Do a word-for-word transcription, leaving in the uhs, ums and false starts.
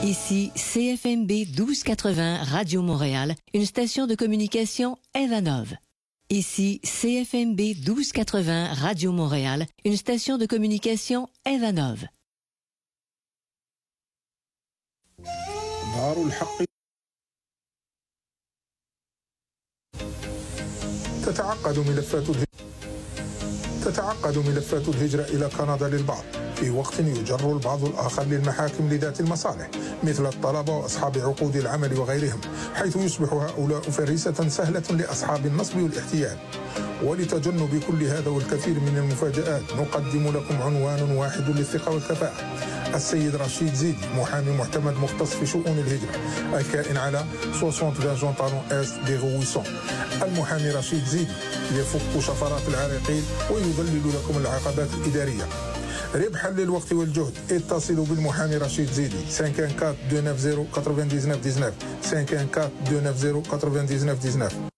Ici C F M B douze quatre-vingts Radio Montréal, une station de communication Evanov. Ici C F M B douze quatre-vingts Radio Montréal, une station de communication Evanov. دار الحق. تتعقد ملفات الهجرة تتعقد ملفات الهجرة إلى كندا للبعض في وقت يجر البعض الآخر للمحاكم لذات المصالح مثل الطلبة وأصحاب عقود العمل وغيرهم، حيث يصبح هؤلاء فريسة سهلة لأصحاب النصب والاحتيال. ولتجنب كل هذا والكثير من المفاجآت نقدم لكم عنوان واحد للثقة والكفاءة. السيد رشيد زيدي، محامي معتمد مختص في شؤون الهجرة، الكائن على ستين جون طالون اس دي غويسون. المحامي رشيد زيدي يفك شفرات العراقيل ويذلل لكم العقبات الإدارية. ربحا للوقت والجهد اتصلوا بالمحامي رشيد زيدي خمسة أربعة أربعة اثنين تسعة صفر تسعة تسعة تسعة خمسة أربعة أربعة اثنين تسعة صفر تسعة تسعة.